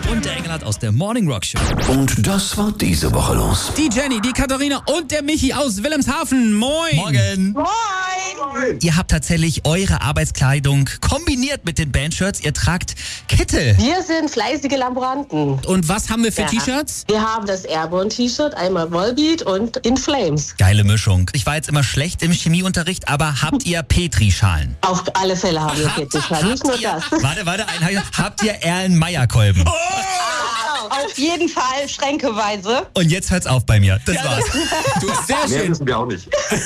und der Engelhardt aus der Morning Rock Show. Und das war diese Woche los. Die Jenny, die Katharina und der Michi aus Wilhelmshaven. Moin. Morgen. Moin! Ihr habt tatsächlich eure Arbeitskleidung kombiniert mit den Bandshirts. Ihr tragt Kittel. Wir sind fleißige Laboranten. Und was haben wir für Ja. T-Shirts? Wir haben das Airborne-T-Shirt, einmal Volbeat und In Flames. Geile Mischung. Ich war jetzt immer schlecht im Chemieunterricht, aber habt ihr Petrischalen? Auf alle Fälle haben wir Kittelschalen, nicht nur das. Warte, habt ihr Erlen-Meyer-Kolben? Auf jeden Fall schränkeweise. Und jetzt hört's auf bei mir. Das war's. Sehr Mehr schön. wissen wir auch nicht.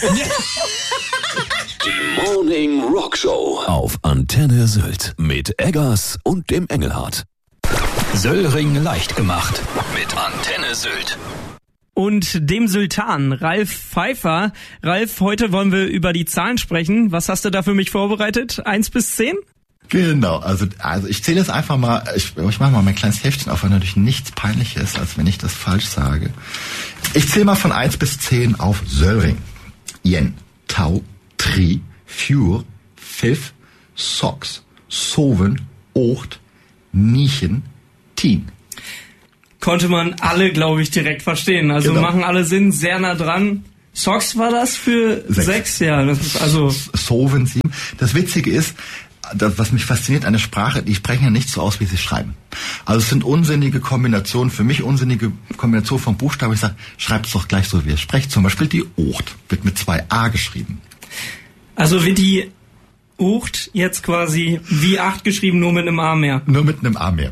Die Morning Rock Show auf Antenne Sylt mit Eggers und dem Engelhardt. Söllring leicht gemacht mit Antenne Sylt. Und dem Sultan, Ralf Pfeiffer. Ralf, heute wollen wir über die Zahlen sprechen. Was hast du da für mich vorbereitet? 1 bis 10? Genau, also ich zähle jetzt einfach mal, ich mache mal mein kleines Heftchen auf, weil natürlich nichts peinlicher ist, als wenn ich das falsch sage. Ich zähle mal von 1 bis 10 auf Söllring. Yen, Tau, Tri, Fjur, Pfiff, Sox, Soven, Ocht, Niechen, Tien. Konnte man alle, glaube ich, direkt verstehen. Also Genau. machen alle Sinn, sehr nah dran. Sox war das für 6? Ja, das ist also... Soven, 7. Das Witzige ist, das, was mich fasziniert an der Sprache, die sprechen ja nicht so aus, wie sie schreiben. Also es sind unsinnige Kombinationen, für mich unsinnige Kombinationen von Buchstaben. Ich sage, schreibt es doch gleich so, wie ihr sprecht. Zum Beispiel die Ocht wird mit 2 A geschrieben. Also wird die Ucht jetzt quasi wie 8 geschrieben, nur mit einem A mehr. Nur mit einem A mehr.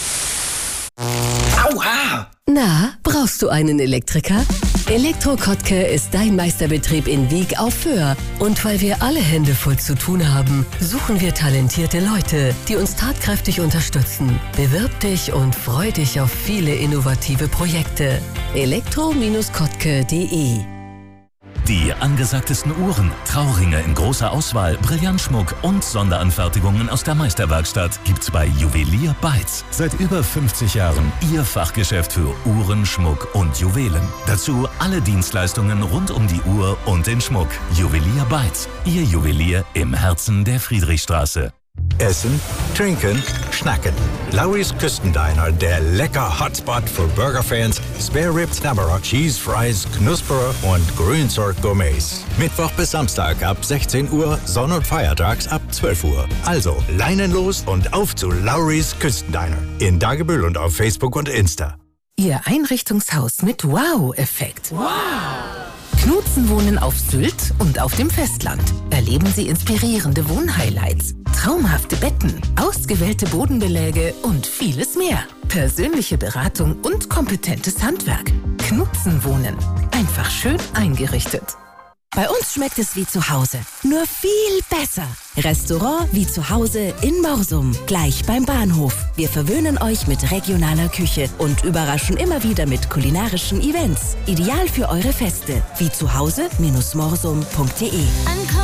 Na, brauchst du einen Elektriker? Elektro Kottke ist dein Meisterbetrieb in Wieg auf Föhr. Und weil wir alle Hände voll zu tun haben, suchen wir talentierte Leute, die uns tatkräftig unterstützen. Bewirb dich und freu dich auf viele innovative Projekte. elektro-kottke.de. Die angesagtesten Uhren, Trauringe in großer Auswahl, Brillantschmuck und Sonderanfertigungen aus der Meisterwerkstatt gibt's bei Juwelier Beitz. Seit über 50 Jahren Ihr Fachgeschäft für Uhren, Schmuck und Juwelen. Dazu alle Dienstleistungen rund um die Uhr und den Schmuck. Juwelier Beitz, Ihr Juwelier im Herzen der Friedrichstraße. Essen, trinken, schnacken. Lowry's Küstendiner, der lecker Hotspot für Burgerfans, Spare Ribs, Hamburger, Cheese Fries, Knusperer und Grünzeug-Gourmets. Mittwoch bis Samstag ab 16 Uhr, Sonn- und Feiertags ab 12 Uhr. Also Leinen los und auf zu Lowry's Küstendiner. In Dagebüll und auf Facebook und Insta. Ihr Einrichtungshaus mit Wow-Effekt. Wow! Knutzen wohnen auf Sylt und auf dem Festland. Erleben Sie inspirierende Wohnhighlights, traumhafte Betten, ausgewählte Bodenbeläge und vieles mehr. Persönliche Beratung und kompetentes Handwerk. Knutzen wohnen. Einfach schön eingerichtet. Bei uns schmeckt es wie zu Hause, nur viel besser. Restaurant wie zu Hause in Morsum, gleich beim Bahnhof. Wir verwöhnen euch mit regionaler Küche und überraschen immer wieder mit kulinarischen Events. Ideal für eure Feste, wie zu Hause-morsum.de.